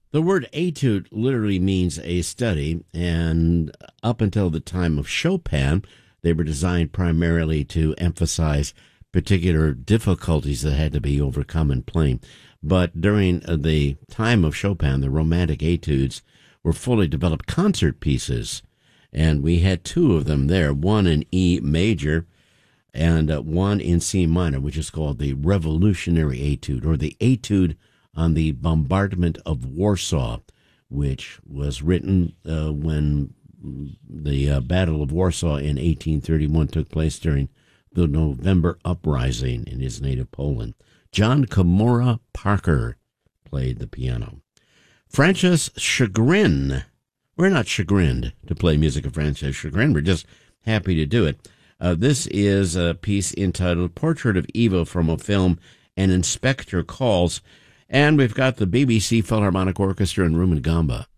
The word etude literally means a study, and up until the time of Chopin, they were designed primarily to emphasize particular difficulties that had to be overcome in playing. But during the time of Chopin, the Romantic Etudes were fully developed concert pieces, and we had two of them there, one in E major and one in C minor, which is called the Revolutionary Etude, or the Etude on the Bombardment of Warsaw, which was written when the Battle of Warsaw in 1831 took place during the November Uprising in his native Poland. John Kimura Parker played the piano. Frances Chagrin. We're not chagrined to play music of Frances Chagrin. We're just happy to do it. This is a piece entitled Portrait of Eva from a film An Inspector Calls. And we've got the BBC Philharmonic Orchestra and Rumangamba.